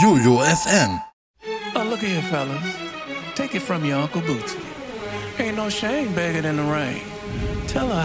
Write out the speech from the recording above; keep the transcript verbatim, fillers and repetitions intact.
Jojo F M. Oh, look here, fellas. Take it from your Uncle Bootsy. Ain't no shame begging in the rain. Tell her